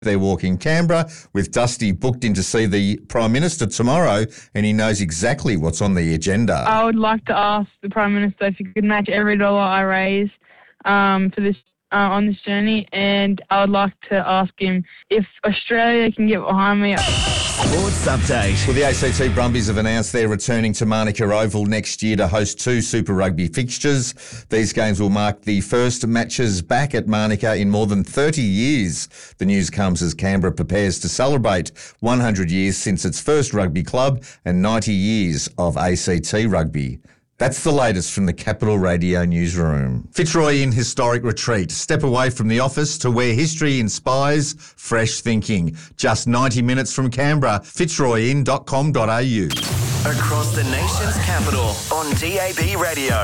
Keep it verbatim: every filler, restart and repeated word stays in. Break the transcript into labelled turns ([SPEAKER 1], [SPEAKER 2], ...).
[SPEAKER 1] They're walking Canberra with Dusty booked in to see the Prime Minister tomorrow, and he knows exactly what's on the agenda.
[SPEAKER 2] I would like to ask the Prime Minister if he could match every dollar I raise um, for this uh, on this journey, and I would like to ask him if Australia can get behind me.
[SPEAKER 3] Sports Update.
[SPEAKER 1] Well, the A C T Brumbies have announced they're returning to Manuka Oval next year to host two Super Rugby fixtures. These games will mark the first matches back at Manuka in more than thirty years. The news comes as Canberra prepares to celebrate one hundred years since its first rugby club and ninety years of A C T rugby. That's the latest from the Capital Radio newsroom. Fitzroy in historic retreat. Step away from the office to where history inspires fresh thinking. Just ninety minutes from Canberra. fitzroyin dot com dot a u.
[SPEAKER 3] Across the nation's capital on D A B Radio.